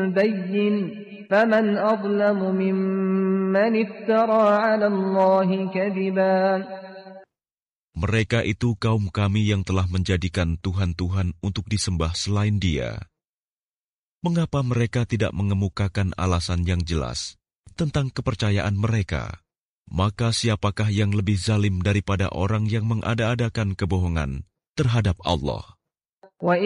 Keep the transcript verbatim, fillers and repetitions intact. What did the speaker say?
بين فمن أظلم ممن افترى على الله كذبا. Mereka itu kaum kami yang telah menjadikan Tuhan-Tuhan untuk disembah selain Dia. Mengapa mereka tidak mengemukakan alasan yang jelas tentang kepercayaan mereka? Maka siapakah yang lebih zalim daripada orang yang mengada-adakan kebohongan terhadap Allah?